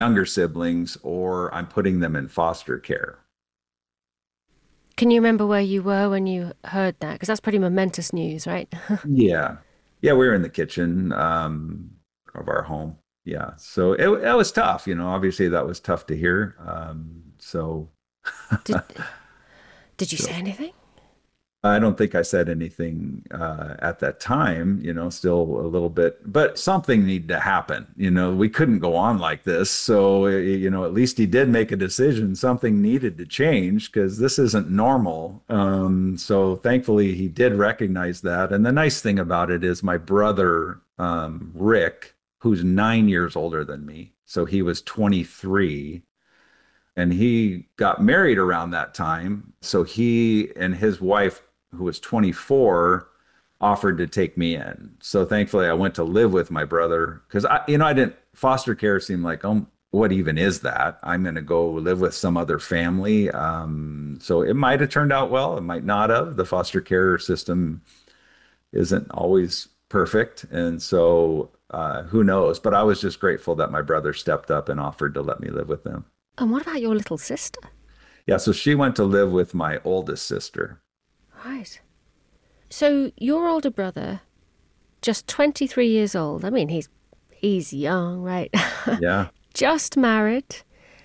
younger siblings or I'm putting them in foster care. Can you remember where you were when you heard that? Because that's pretty momentous news, right? Yeah. Yeah, we were in the kitchen of our home. Yeah. So it was tough, obviously that was tough to hear. So Did did you say so anything? I don't think I said anything at that time, still a little bit, but something needed to happen. We couldn't go on like this. So, at least he did make a decision. Something needed to change because this isn't normal. So thankfully, he did recognize that. And the nice thing about it is my brother, Rick, who's 9 years older than me, so he was 23 and he got married around that time. So he and his wife, who was 24, offered to take me in. So thankfully, I went to live with my brother because I didn't foster care seemed like, oh, what even is that? I'm going to go live with some other family. So it might have turned out well. It might not have. The foster care system isn't always perfect. And so who knows? But I was just grateful that my brother stepped up and offered to let me live with them. And what about your little sister? Yeah, so she went to live with my oldest sister. Right. So your older brother, just 23 years old. I mean, he's young, right? Yeah. Just married.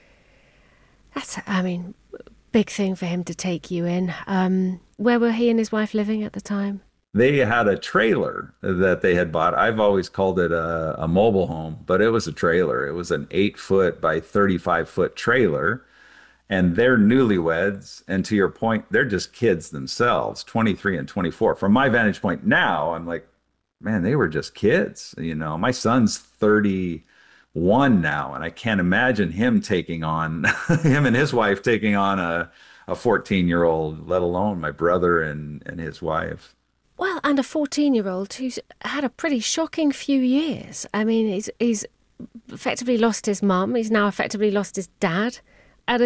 I mean, big thing for him to take you in. Where were he and his wife living at the time? They had a trailer that they had bought. I've always called it a mobile home, but it was a trailer. It was an 8 foot by 35 foot trailer. And they're newlyweds. And to your point, they're just kids themselves, 23 and 24. From my vantage point now, I'm like, man, they were just kids. My son's 31 now, and I can't imagine him taking on, him and his wife taking on a 14-year-old, let alone my brother and his wife. Well, and a 14-year-old who's had a pretty shocking few years. I mean, he's effectively lost his mum. He's now effectively lost his dad at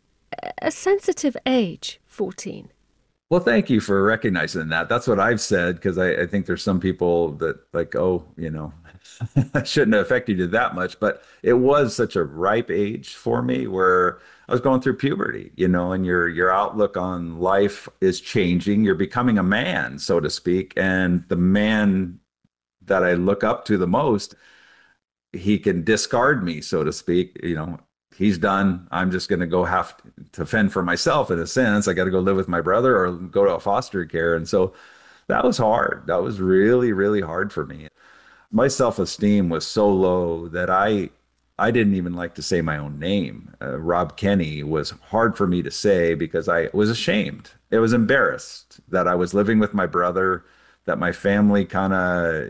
a sensitive age, 14. Well, thank you for recognizing that. That's what I've said because I think there's some people that like, oh, shouldn't have affected you that much. But it was such a ripe age for me where I was going through puberty, and your outlook on life is changing. You're becoming a man, so to speak. And the man that I look up to the most, he can discard me, so to speak. He's done. I'm just going to go have to fend for myself in a sense. I got to go live with my brother or go to a foster care. And so that was hard. That was really, really hard for me. My self-esteem was so low that I didn't even like to say my own name. Rob Kenny was hard for me to say because I was ashamed. It was embarrassed that I was living with my brother, that my family kind of,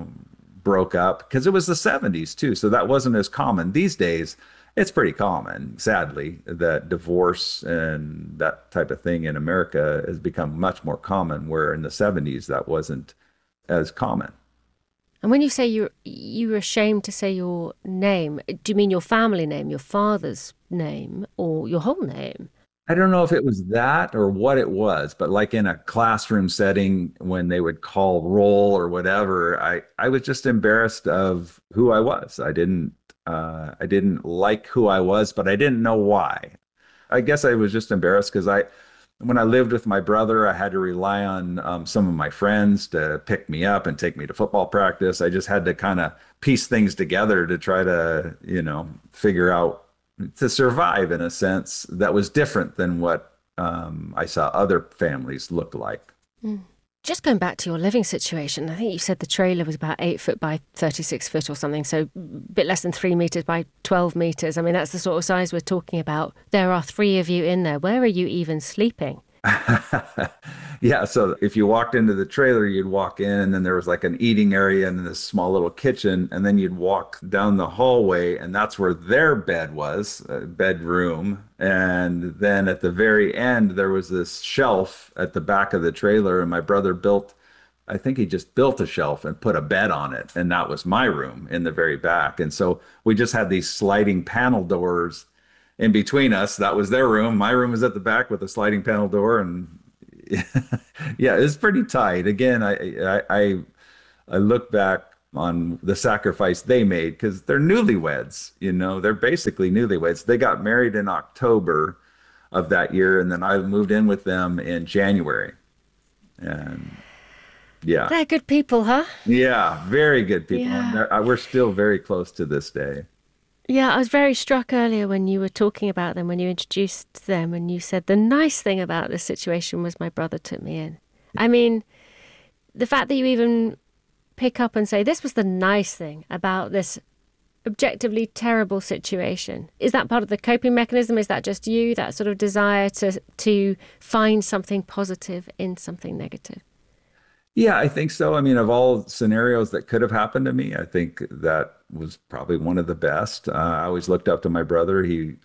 broke up because it was the 70s too. So that wasn't as common. These days, it's pretty common, sadly, that divorce and that type of thing in America has become much more common, where in the 70s that wasn't as common. And when you say you were ashamed to say your name, do you mean your family name, your father's name, or your whole name? I don't know if it was that or what it was, but like in a classroom setting when they would call roll or whatever, I was just embarrassed of who I was. I didn't like who I was, but I didn't know why. I guess I was just embarrassed because when I lived with my brother, I had to rely on some of my friends to pick me up and take me to football practice. I just had to kind of piece things together to try to, figure out to survive in a sense that was different than what I saw other families look like. Mm. Just going back to your living situation, I think you said the trailer was about 8 foot by 36 foot or something, so a bit less than 3 meters by 12 meters. I mean, that's the sort of size we're talking about. There are three of you in there. Where are you even sleeping? Yeah, so if you walked into the trailer, you'd walk in, and then there was like an eating area and this small little kitchen, and then you'd walk down the hallway, and that's where their bed was, a bedroom. And then at the very end, there was this shelf at the back of the trailer, and my brother I think he just built a shelf and put a bed on it, and that was my room in the very back. And so we just had these sliding panel doors in between us. That was their room. My room was at the back with a sliding panel door, and yeah, it's pretty tight. Again, I look back on the sacrifice they made because they're newlyweds, they're basically newlyweds. They got married in October of that year, and then I moved in with them in January. And yeah. They're good people, huh? Yeah, very good people. Yeah. And we're still very close to this day. Yeah, I was very struck earlier when you were talking about them, when you introduced them, and you said the nice thing about this situation was my brother took me in. I mean, the fact that you even pick up and say this was the nice thing about this objectively terrible situation. Is that part of the coping mechanism? Is that just you, that sort of desire to find something positive in something negative? Yeah, I think so. I mean, of all scenarios that could have happened to me, I think that was probably one of the best. I always looked up to my brother.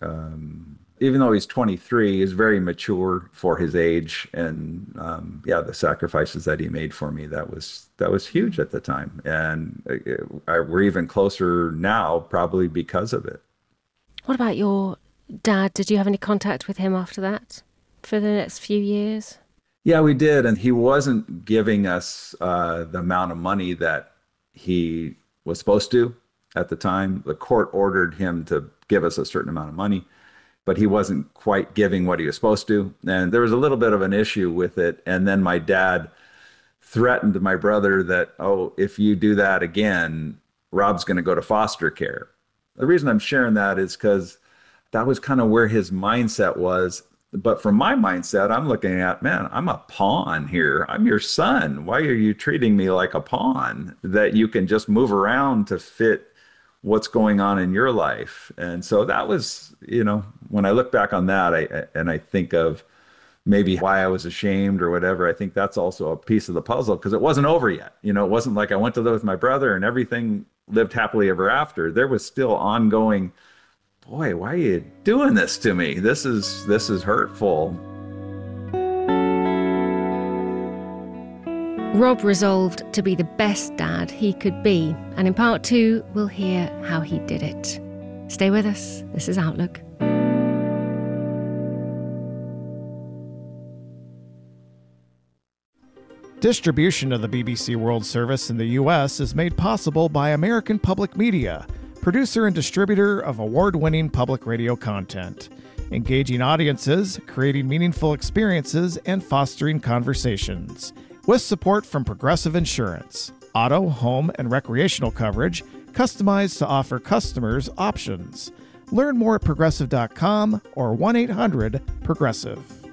Even though he's 23, he's very mature for his age. And yeah, the sacrifices that he made for me, that was huge at the time. And we're even closer now, probably because of it. What about your dad? Did you have any contact with him after that for the next few years? Yeah, we did. And he wasn't giving us the amount of money that he was supposed to at the time. The court ordered him to give us a certain amount of money, but he wasn't quite giving what he was supposed to. And there was a little bit of an issue with it. And then my dad threatened my brother that, oh, if you do that again, Rob's going to go to foster care. The reason I'm sharing that is because that was kind of where his mindset was. But from my mindset, I'm looking at, man, I'm a pawn here. I'm your son. Why are you treating me like a pawn that you can just move around to fit what's going on in your life? And so that was, when I look back on that, I think of maybe why I was ashamed or whatever. I think that's also a piece of the puzzle because it wasn't over yet. It wasn't like I went to live with my brother and everything lived happily ever after. There was still ongoing, boy, why are you doing this to me? This is hurtful. Rob resolved to be the best dad he could be, and in part 2, we'll hear how he did it. Stay with us. This is Outlook. Distribution of the BBC World Service in the U.S. is made possible by American Public Media, producer and distributor of award-winning public radio content, engaging audiences, creating meaningful experiences, and fostering conversations. With support from Progressive Insurance, auto, home, and recreational coverage customized to offer customers options. Learn more at progressive.com or 1-800-PROGRESSIVE.